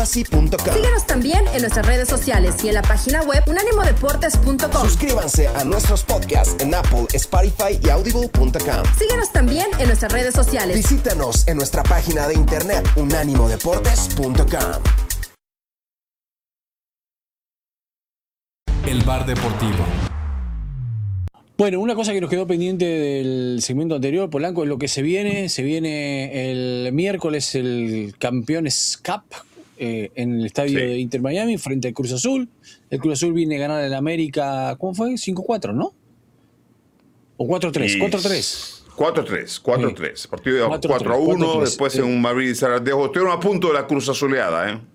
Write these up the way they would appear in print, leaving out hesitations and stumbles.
así.com. Síguenos también en nuestras redes sociales y en la página web unánimodeportes.com. Suscríbanse a nuestros podcasts en Apple, Spotify y Audible.com. Síguenos también en nuestras redes sociales. Visítanos en nuestra página de internet unánimodeportes.com. El Bar Deportivo. Bueno, una cosa que nos quedó pendiente del segmento anterior, Polanco, es lo que se viene. Se viene el miércoles el Campeones Cup en el estadio de Inter Miami frente al Cruz Azul. El Cruz Azul viene a ganar el América, ¿cómo fue? 5-4, ¿no? ¿O 4-3? 4-3. 4-3. Partido 4-1, después en un Madrid y Zaragoza. Estuvieron a punto de la Cruz Azuleada, ¿eh?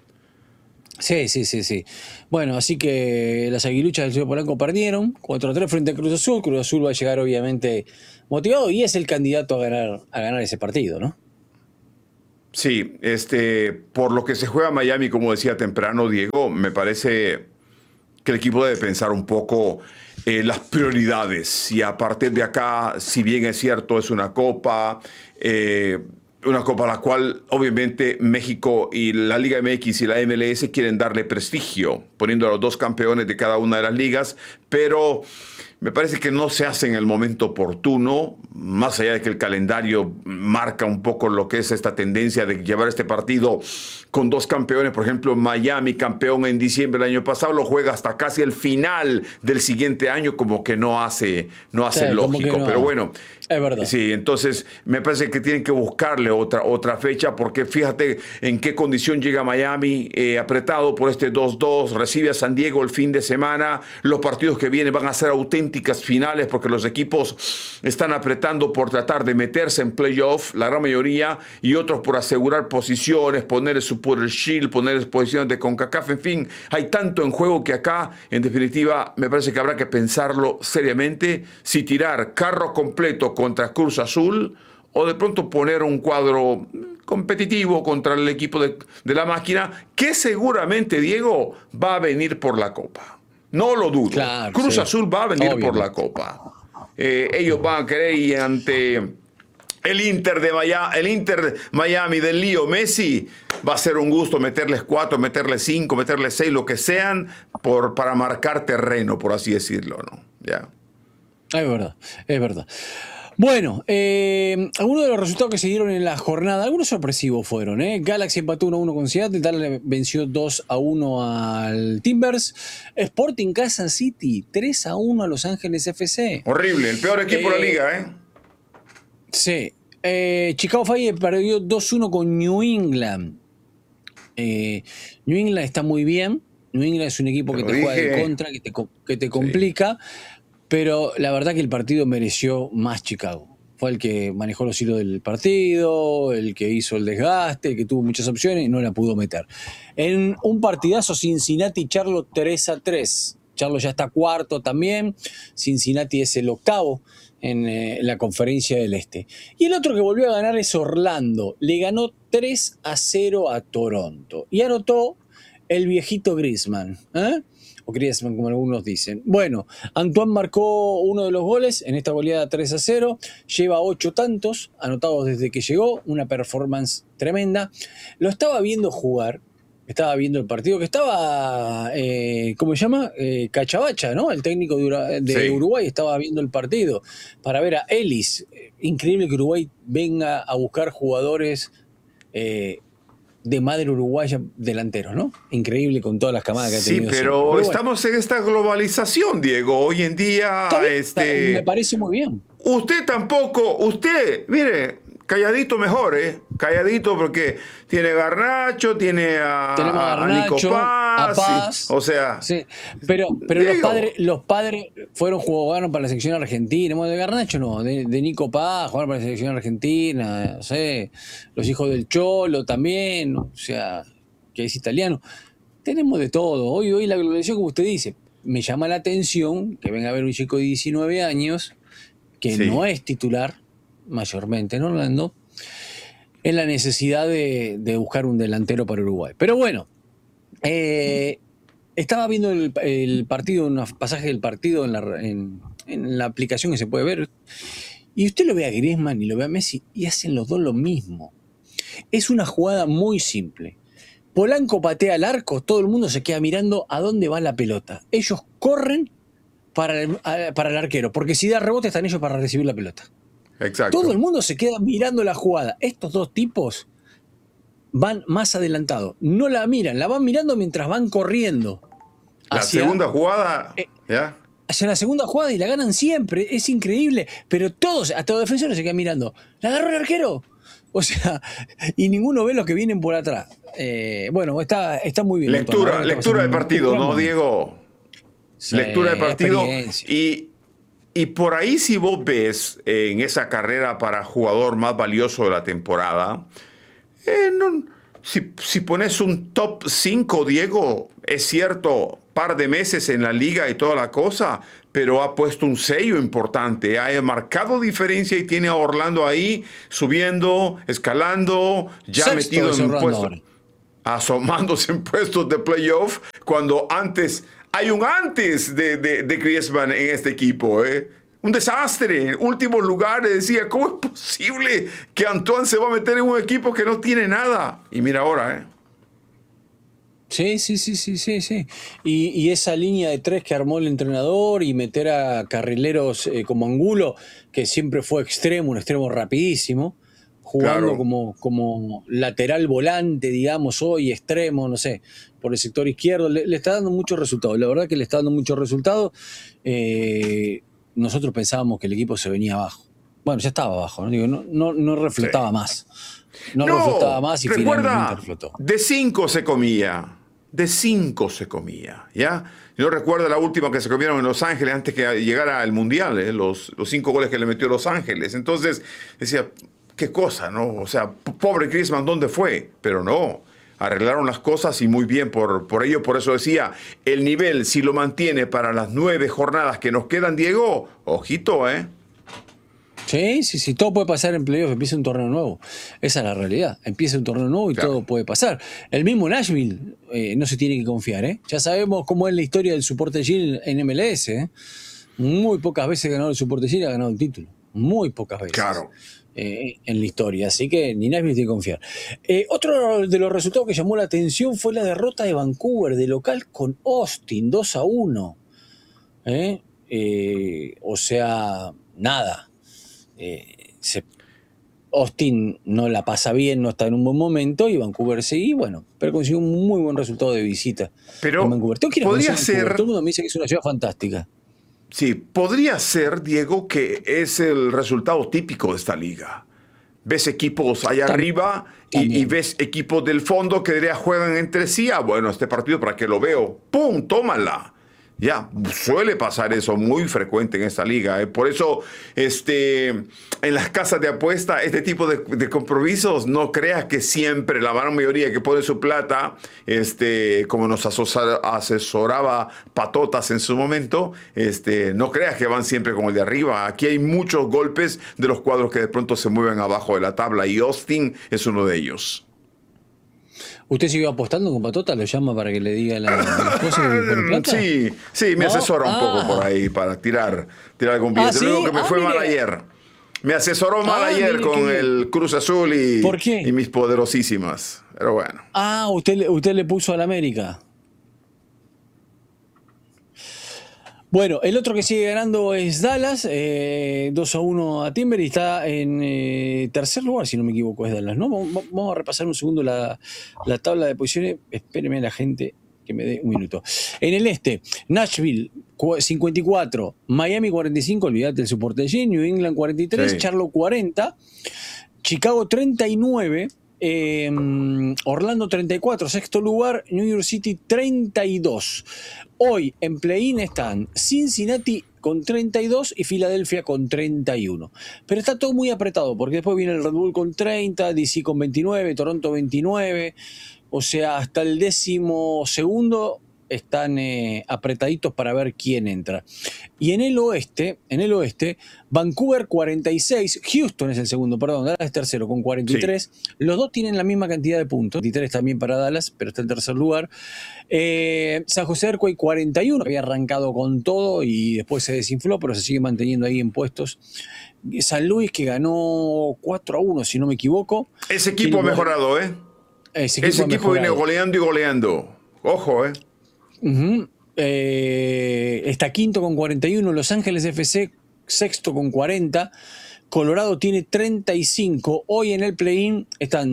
Sí. Bueno, así que las aguiluchas del señor Polanco perdieron 4-3 frente al Cruz Azul. Cruz Azul va a llegar obviamente motivado y es el candidato a ganar ese partido, ¿no? Sí, por lo que se juega Miami, como decía temprano Diego, me parece que el equipo debe pensar un poco las prioridades. Y a partir de acá, si bien es cierto, es una copa a la cual obviamente México y la Liga MX y la MLS quieren darle prestigio, poniendo a los dos campeones de cada una de las ligas, pero me parece que no se hace en el momento oportuno, más allá de que el calendario marca un poco lo que es esta tendencia de llevar este partido con dos campeones. Por ejemplo, Miami, campeón en diciembre del año pasado, lo juega hasta casi el final del siguiente año, como que no hace lógico. Pero bueno, es verdad. Sí, entonces me parece que tienen que buscarle otra fecha, porque fíjate en qué condición llega Miami, apretado por este 2-2, recibe a San Diego el fin de semana. Los partidos que vienen van a ser auténticas finales, porque los equipos están apretando por tratar de meterse en playoff, la gran mayoría, y otros por asegurar posiciones, poner su Supporter Shield, poner posiciones de CONCACAF, en fin, hay tanto en juego que acá, en definitiva, me parece que habrá que pensarlo seriamente, si tirar carro completo contra Cruz Azul o de pronto poner un cuadro competitivo contra el equipo de la máquina, que seguramente, Diego, va a venir por la Copa. No lo dudo. Claro, Cruz sí. Azul va a venir Obviamente por la Copa. Ellos van a querer ir ante el Inter Miami del Lío Messi. Va a ser un gusto meterles 4, meterles 5, meterles 6, lo que sean, para marcar terreno, por así decirlo, ¿no? Ya. Es verdad. Bueno, algunos de los resultados que se dieron en la jornada, algunos sorpresivos fueron, ¿eh? Galaxy empató 1-1 con Seattle, Dallas venció 2-1 al Timbers, Sporting Kansas City 3-1 a Los Ángeles FC. Horrible, el peor equipo de la liga, ¿eh? Sí. Chicago Fire perdió 2-1 con New England. New England está muy bien. New England es un equipo que te juega de contra, que te complica. Pero la verdad que el partido mereció más Chicago. Fue el que manejó los hilos del partido, el que hizo el desgaste, el que tuvo muchas opciones y no la pudo meter. En un partidazo, Cincinnati y Charlotte 3-3. Charlotte ya está cuarto también. Cincinnati es el octavo en la conferencia del Este. Y el otro que volvió a ganar es Orlando. Le ganó 3-0 a Toronto. Y anotó el viejito Griezmann. O Griezmann, como algunos dicen. Bueno, Antoine marcó uno de los goles en esta goleada 3-0. Lleva 8 tantos anotados desde que llegó. Una performance tremenda. Lo estaba viendo jugar. Estaba viendo el partido que estaba, ¿cómo se llama? Cachabacha, ¿no? El técnico de Uruguay estaba viendo el partido para ver a Ellis. Increíble que Uruguay venga a buscar jugadores de madre uruguaya delanteros, ¿no? Increíble con todas las camadas que ha tenido. Sí, pero bueno, estamos en esta globalización, Diego. Hoy en día... me parece muy bien. Usted, mire... Calladito mejor, calladito, porque tiene Garnacho, tiene a Nico Paz, a Paz, o sea... Sí, pero los padres jugaron para la selección argentina. Bueno, de Garnacho no, de Nico Paz, jugaron para la selección argentina, no sé, los hijos del Cholo también, o sea, que es italiano. Tenemos de todo. Hoy la globalización, como usted dice, me llama la atención que venga a ver un chico de 19 años que no es titular, mayormente en Orlando, en la necesidad de buscar un delantero para Uruguay. Pero bueno, estaba viendo el partido, un pasaje del partido en la aplicación que se puede ver, y usted lo ve a Griezmann y lo ve a Messi y hacen los dos lo mismo. Es una jugada muy simple. Polanco patea al arco, todo el mundo se queda mirando a dónde va la pelota. Ellos corren para el arquero, porque si da rebote están ellos para recibir la pelota. Exacto. Todo el mundo se queda mirando la jugada. Estos dos tipos van más adelantados. No la miran, la van mirando mientras van corriendo. La segunda jugada, ¿ya? Hacia la segunda jugada y la ganan siempre. Es increíble. Pero todos, hasta los defensores se quedan mirando. ¿La agarró el arquero? O sea, y ninguno ve los que vienen por atrás. Bueno, está muy bien. Lectura del partido, ¿no, Diego? Sí, lectura del partido. Y por ahí, si vos ves en esa carrera para jugador más valioso de la temporada, si pones un top 5, Diego, es cierto, par de meses en la liga y toda la cosa, pero ha puesto un sello importante, ha marcado diferencia y tiene a Orlando ahí subiendo, escalando, ya sexto metido en un puesto, asomándose en puestos de playoff, cuando hay un antes de Griezmann en este equipo, Un desastre, últimos lugares, decía, ¿cómo es posible que Antoine se va a meter en un equipo que no tiene nada? Y mira ahora, Sí. Y esa línea de 3 que armó el entrenador y meter a carrileros como Angulo, que siempre fue un extremo rapidísimo, jugando como lateral volante, digamos, hoy extremo, no sé, por el sector izquierdo, le está dando muchos resultados. La verdad que le está dando muchos resultados. Nosotros pensábamos que el equipo se venía abajo. Bueno, ya estaba abajo, ¿no? Digo, no reflotaba más. No reflotaba más y finalmente reflotó. De 5 se comía. ¿Ya? Yo recuerdo la última que se comieron en Los Ángeles antes que llegara el Mundial, los 5 goles que le metió Los Ángeles. Entonces, decía, qué cosa, ¿no? O sea, pobre Griezmann, ¿dónde fue? Pero no, arreglaron las cosas y muy bien por ello. Por eso decía, el nivel, si lo mantiene para las 9 jornadas que nos quedan, Diego, ojito, Sí, todo puede pasar en playoff, empieza un torneo nuevo. Esa es la realidad. Empieza un torneo nuevo y todo puede pasar. El mismo Nashville no se tiene que confiar, Ya sabemos cómo es la historia del Supporter Shield en MLS, Muy pocas veces ganado el Supporter Shield y ha ganado el título. Muy pocas veces. Claro. En la historia. Así que ni Nashville tiene que confiar. Otro de los resultados que llamó la atención fue la derrota de Vancouver de local con Austin, 2-1. O sea, nada. Austin no la pasa bien, no está en un buen momento y Vancouver sí, pero consiguió un muy buen resultado de visita. Pero en Vancouver. podría ser. Todo el mundo me dice que es una ciudad fantástica. Sí, podría ser, Diego, que es el resultado típico de esta liga. Ves equipos allá arriba y ves equipos del fondo que juegan entre sí. Bueno, este partido para que lo veo. ¡Pum! ¡Tómala! Ya, suele pasar eso muy frecuente en esta liga. Por eso, en las casas de apuesta, este tipo de compromisos, no creas que siempre la gran mayoría que pone su plata, como nos asesoraba Patotas en su momento, no creas que van siempre como el de arriba. Aquí hay muchos golpes de los cuadros que de pronto se mueven abajo de la tabla y Austin es uno de ellos. ¿Usted siguió apostando con Patota? ¿Lo llama para que le diga las cosas que pone plata? Sí, me asesora un poco por ahí para tirar algún billete. ¿Sí? Lo único que me fue mal ayer. Me asesoró mal ayer con el Cruz Azul y mis poderosísimas. Pero bueno. Usted le puso al América. Bueno, el otro que sigue ganando es Dallas, 2-1 a Timber y está en tercer lugar, si no me equivoco, es Dallas, ¿no? Vamos a repasar un segundo la tabla de posiciones. Espérenme la gente que me dé un minuto. En el este, Nashville 54, Miami 45, olvídate el Supporter Shield, New England 43, Charlotte 40, Chicago 39, Orlando 34, sexto lugar, New York City 32. Hoy en play-in están Cincinnati con 32 y Filadelfia con 31. Pero está todo muy apretado porque después viene el Red Bull con 30, DC con 29, Toronto 29. O sea, hasta el 12º están apretaditos para ver quién entra. Y en el oeste, Vancouver 46, Houston es el segundo, Dallas es tercero con 43. Sí. Los dos tienen la misma cantidad de puntos, 23 también para Dallas, pero está en tercer lugar. San José Earthquake 41, había arrancado con todo y después se desinfló, pero se sigue manteniendo ahí en puestos. San Luis que ganó 4-1, si no me equivoco. Ese equipo ha mejorado, Ese equipo viene goleando y goleando. Ojo, Está quinto con 41, Los Ángeles FC sexto con 40, Colorado tiene 35. Hoy en el play-in están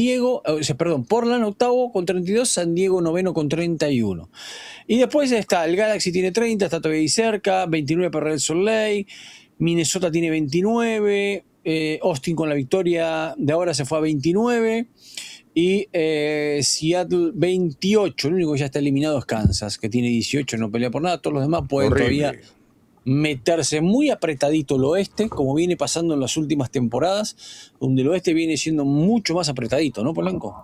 Portland octavo con 32, San Diego noveno con 31. Y después está el Galaxy tiene 30, está todavía ahí cerca, 29 para Real Salt Lake, Minnesota tiene 29, Austin con la victoria de ahora se fue a 29 y Seattle 28. El único que ya está eliminado es Kansas, que tiene 18, no pelea por nada. Todos los demás pueden todavía meterse. Muy apretadito el oeste, como viene pasando en las últimas temporadas, donde el oeste viene siendo mucho más apretadito, ¿no, Polanco?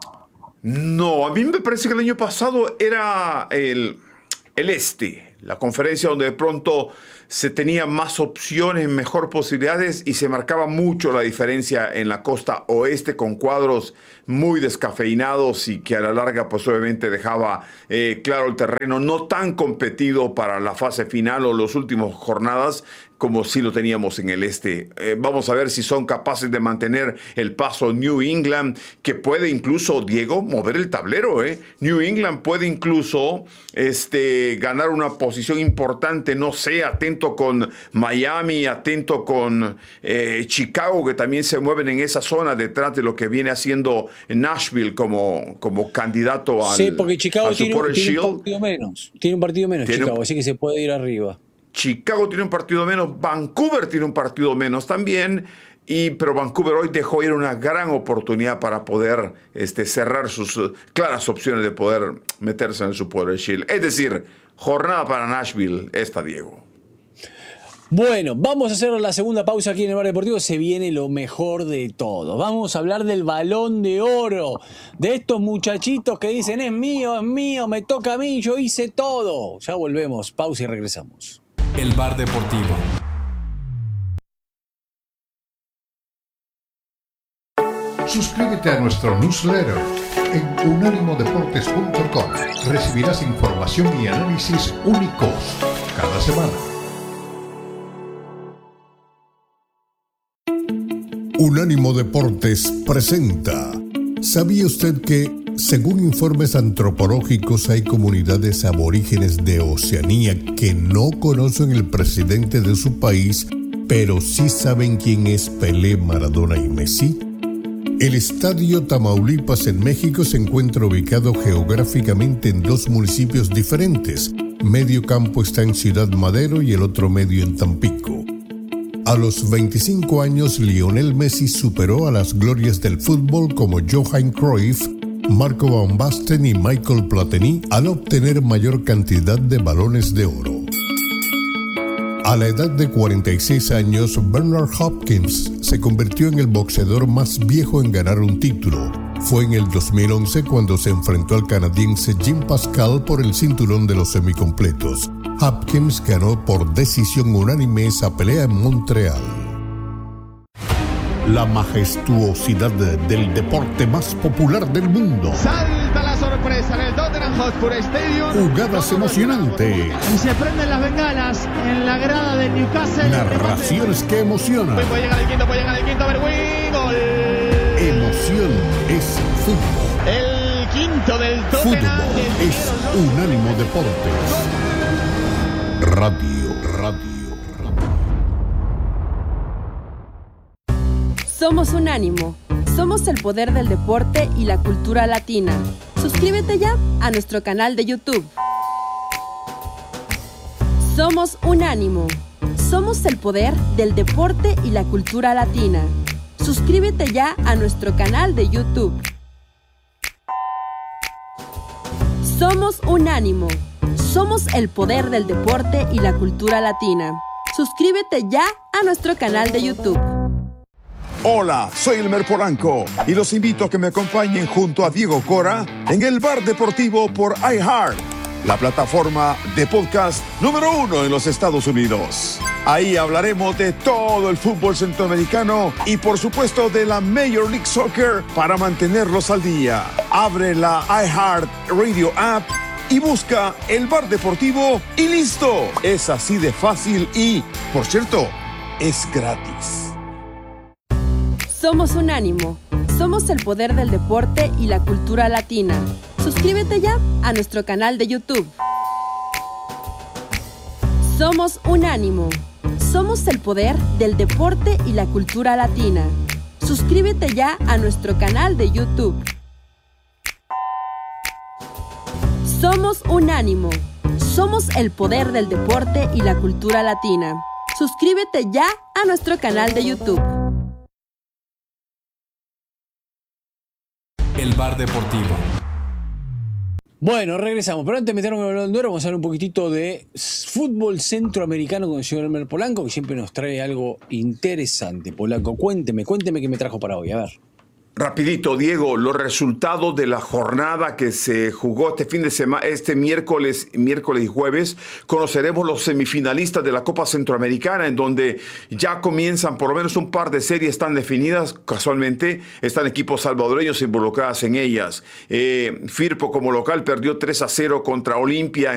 No, a mí me parece que el año pasado era el este, la conferencia donde de pronto se tenía más opciones, mejor posibilidades y se marcaba mucho la diferencia en la costa oeste con cuadros muy descafeinados y que a la larga pues obviamente dejaba claro el terreno no tan competido para la fase final o las últimas jornadas como sí lo teníamos en el este. Vamos a ver si son capaces de mantener el paso New England, que puede incluso, Diego, mover el tablero. New England puede incluso ganar una posición importante, no sé, atento con Miami, atento con Chicago, que también se mueven en esa zona detrás de lo que viene haciendo Nashville como candidato al, porque Chicago al Supporter Shield. Tiene un partido menos Chicago, así que se puede ir arriba. Chicago tiene un partido menos, Vancouver tiene un partido menos también, pero Vancouver hoy dejó ir una gran oportunidad para poder cerrar sus claras opciones de poder meterse en el Supporter Shield. Es decir, jornada para Nashville esta, Diego. Bueno, vamos a hacer la segunda pausa aquí en el Bar Deportivo. Se viene lo mejor de todo. Vamos a hablar del Balón de Oro. De estos muchachitos que dicen, es mío, me toca a mí, yo hice todo. Ya volvemos, pausa y regresamos. El Bar Deportivo. Suscríbete a nuestro newsletter en unánimodeportes.com. Recibirás información y análisis únicos cada semana. Unánimo Deportes presenta. ¿Sabía usted que, según informes antropológicos, hay comunidades aborígenes de Oceanía que no conocen el presidente de su país, pero sí saben quién es Pelé, Maradona y Messi? El Estadio Tamaulipas en México se encuentra ubicado geográficamente en dos municipios diferentes. Medio campo está en Ciudad Madero y el otro medio en Tampico. A los 25 años, Lionel Messi superó a las glorias del fútbol como Johan Cruyff, Marco Van Basten y Michael Platini al obtener mayor cantidad de balones de oro. A la edad de 46 años, Bernard Hopkins se convirtió en el boxeador más viejo en ganar un título. Fue en el 2011 cuando se enfrentó al canadiense Jim Pascal por el cinturón de los semicompletos. Hopkins ganó por decisión unánime esa pelea en Montreal. La majestuosidad del deporte más popular del mundo. Salta la sorpresa en el Tottenham Hotspur Stadium. Jugadas emocionantes. Y se prenden las bengalas en la grada del Newcastle. Narraciones que emocionan. Puede llegar el quinto, Berwin. Gol. Emoción es fútbol. El quinto del Tottenham. Fútbol es Unánimo Deportes. Radio. Somos Unánimo. Somos el poder del deporte y la cultura latina. Suscríbete ya a nuestro canal de YouTube. Somos Unánimo. Somos el poder del deporte y la cultura latina. Suscríbete ya a nuestro canal de YouTube. Somos Unánimo. Somos el poder del deporte y la cultura latina. Suscríbete ya a nuestro canal de YouTube. Hola, soy Elmer Polanco y los invito a que me acompañen junto a Diego Cora en el Bar Deportivo por iHeart, la plataforma de podcast número 1 en los Estados Unidos. Ahí hablaremos de todo el fútbol centroamericano y por supuesto de la Major League Soccer para mantenerlos al día. Abre la iHeart Radio app y busca el Bar Deportivo y listo. Es así de fácil y, por cierto, es gratis. Somos Unánimo. Somos el poder del deporte y la cultura latina. Suscríbete ya a nuestro canal de YouTube. Somos Unánimo. Somos el poder del deporte y la cultura latina. Suscríbete ya a nuestro canal de YouTube. Somos Unánimo. Somos el poder del deporte y la cultura latina. Suscríbete ya a nuestro canal de YouTube. El Bar Deportivo. Bueno, regresamos. Pero antes de meternos en el Balón de Oro, vamos a hablar un poquitito de fútbol centroamericano con el señor Elmer Polanco, que siempre nos trae algo interesante. Polanco, cuénteme qué me trajo para hoy. A ver. Rapidito, Diego, los resultados de la jornada que se jugó este fin de semana, este miércoles y jueves, conoceremos los semifinalistas de la Copa Centroamericana, en donde ya comienzan, por lo menos un par de series están definidas. Casualmente están equipos salvadoreños involucrados en ellas. Firpo como local perdió 3-0 contra Olimpia